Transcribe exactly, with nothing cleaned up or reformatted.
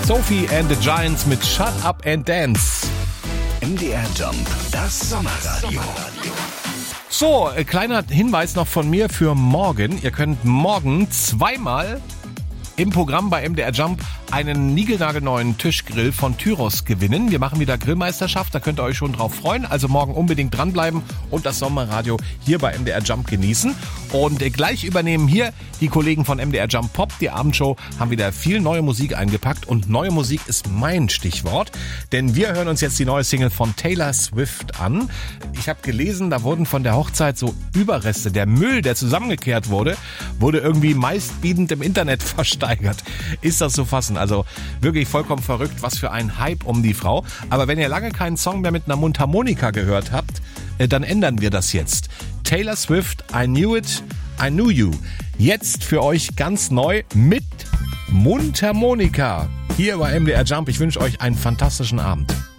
Sophie and the Giants mit Shut Up and Dance. M D R Jump, das Sommerradio. So, äh, kleiner Hinweis noch von mir für morgen. Ihr könnt morgen zweimal im Programm bei M D R Jump einen niegelnagelneuen Tischgrill von Tyros gewinnen. Wir machen wieder Grillmeisterschaft, da könnt ihr euch schon drauf freuen. Also morgen unbedingt dranbleiben und das Sommerradio hier bei M D R Jump genießen. Und gleich übernehmen hier die Kollegen von M D R Jump Pop, die Abendshow, haben wieder viel neue Musik eingepackt. Und neue Musik ist mein Stichwort, denn wir hören uns jetzt die neue Single von Taylor Swift an. Ich habe gelesen, da wurden von der Hochzeit so Überreste, der Müll, der zusammengekehrt wurde, wurde irgendwie meistbietend im Internet versteigert. Ist das zu fassen? Also wirklich vollkommen verrückt, was für ein Hype um die Frau. Aber wenn ihr lange keinen Song mehr mit einer Mundharmonika gehört habt, dann ändern wir das jetzt. Taylor Swift, I Knew It, I Knew You. Jetzt für euch ganz neu mit Mundharmonika. Hier bei M D R Jump. Ich wünsche euch einen fantastischen Abend.